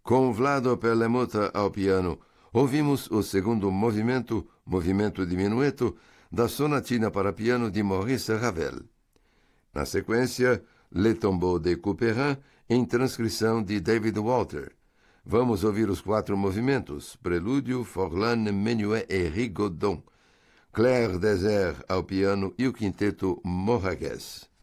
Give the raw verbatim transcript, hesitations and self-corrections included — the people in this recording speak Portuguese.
Com Vlado Perlemotta ao piano, ouvimos o segundo movimento, movimento diminueto, da Sonatina para piano de Maurice Ravel. Na sequência, Le Tombeau de Couperin, em transcrição de David Walter. Vamos ouvir os quatro movimentos, Prelúdio, Forlane, Menuet e Rigaudon, Clair Désert ao piano e o quinteto Moragues.